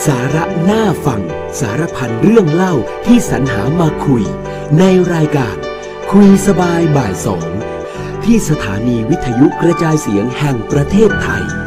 สาระน่าฟังสารพันเรื่องเล่าที่สรรหามาคุยในรายการคุยสบายบ่ายสองที่สถานีวิทยุกระจายเสียงแห่งประเทศไทย